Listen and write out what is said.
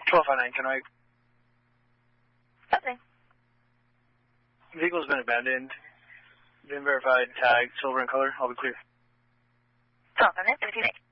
1259, can I? Okay. Vehicle's been abandoned. Been verified, tagged, silver in color. I'll be clear. 1259, 59.